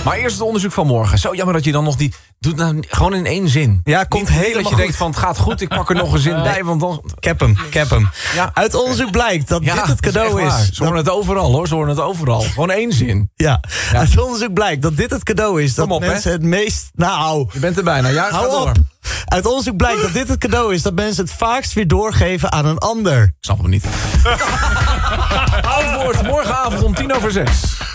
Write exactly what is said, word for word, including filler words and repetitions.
Maar eerst het onderzoek van morgen. Zo jammer dat je dan nog die... Doet nou gewoon in één zin. Ja, komt niet, helemaal niet dat je goed. denkt van het gaat goed, ik pak er nog een zin bij. Want dan... Ik heb hem, ik heb hem. Ja. Uit onderzoek blijkt dat Ja, dit het cadeau dat is. echt waar. Ze horen het overal hoor, ze horen het overal. Gewoon één zin. Ja. ja, uit onderzoek blijkt dat dit het cadeau is. Dat Kom op, mensen hè. het meest... Nou, Je bent er bijna. Ja, ga hou door. op. Uit onderzoek blijkt dat dit het cadeau is dat mensen het vaakst weer doorgeven aan een ander. Ik snap hem niet. Antwoord morgenavond om tien over zes.